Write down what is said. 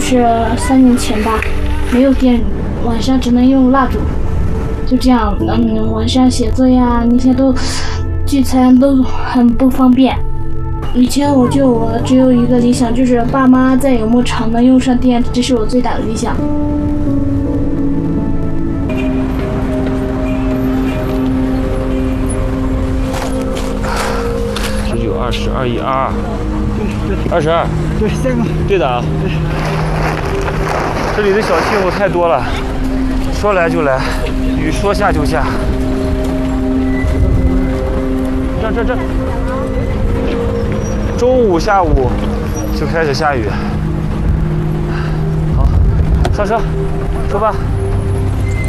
就是3年前吧，没有电，晚上只能用蜡烛，就这样，晚上写作呀那些都聚餐都很不方便。以前我只有一个理想，就是爸妈在有没厂能用上电，这是我最大的理想。 19、20、21、22，对，22， 对，3个， 对的啊。对。这里的小气候太多了，说来就来，雨说下就下。这，中午、下午就开始下雨。好，上车，出发。